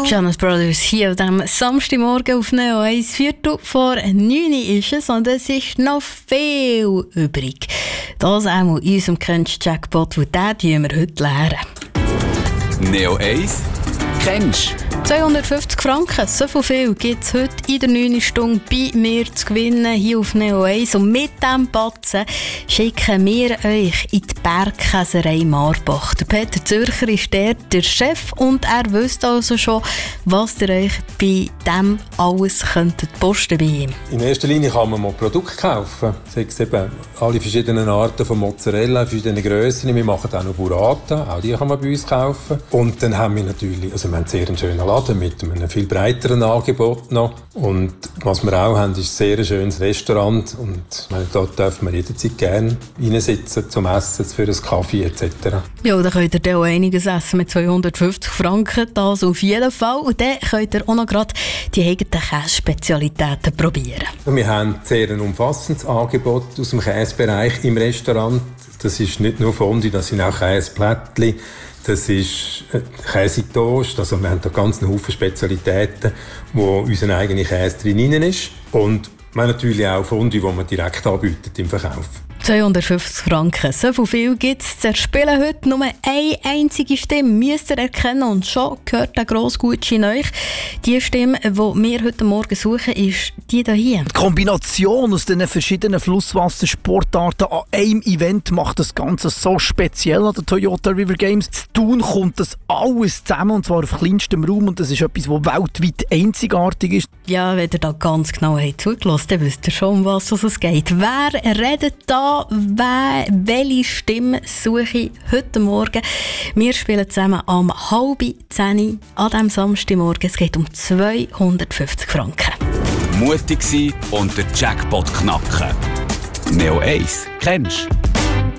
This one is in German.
Jonas Brothers hier am Samstagmorgen auf Neo 1. 8:45 ist es und es ist noch viel übrig. Das auch in unserem Kennst-Jackpot, und den wir heute leeren. Neo 1 kennst 250 Franken, so viel gibt es heute in der 9. Stunde bei mir zu gewinnen, hier auf Neo 1. Und mit diesem Batzen schicken wir euch in die Bergkäserei Marbach. Der Peter Zürcher ist der Chef und er wüsste also schon, was ihr euch bei dem alles könntet posten bei ihm. In erster Linie kann man mal Produkte kaufen. Sei es eben alle verschiedenen Arten von Mozzarella, verschiedene Grössen. Wir machen auch noch Burrata, auch die kann man bei uns kaufen. Und dann haben wir natürlich, wir haben sehr einen schönen Laden mit einem viel breiteren Angebot noch. Und was wir auch haben, ist ein sehr schönes Restaurant. Und dort dürfen wir jederzeit gerne reinsitzen zum Essen, für einen Kaffee etc. Ja, da könnt ihr auch einiges essen mit 250 Franken, das auf jeden Fall. Und dann könnt ihr auch noch gerade die eigenen Käse-Spezialitäten probieren. Wir haben sehr ein umfassendes Angebot aus dem Käsebereich im Restaurant. Das ist nicht nur Fondue, das sind auch Käseplättchen. Das ist Käsetoast, also wir haben da ganz einen Haufen Spezialitäten, wo unser eigener Käse drin ist. Und wir haben natürlich auch Fondue, die man direkt anbietet im Verkauf. 250 Franken, so viel gibt es zu erspielen heute. Nur eine einzige Stimme müsst ihr erkennen und schon gehört der grosse Gutschein euch. Die Stimme, die wir heute Morgen suchen, ist die hier. Die Kombination aus den verschiedenen Flusswassersportarten an einem Event macht das Ganze so speziell an den Toyota River Games. Zu tun kommt das alles zusammen, und zwar auf kleinstem Raum, und das ist etwas, das weltweit einzigartig ist. Ja, wenn ihr da ganz genau zugelassen habt, dann wisst ihr schon, um was es geht. Wer redet da? Welche Stimme suche ich heute Morgen? Wir spielen zusammen am 9:30 an diesem Samstagmorgen. Es geht um 250 Franken. Mutig sein und den Jackpot knacken. Neo 1 kennst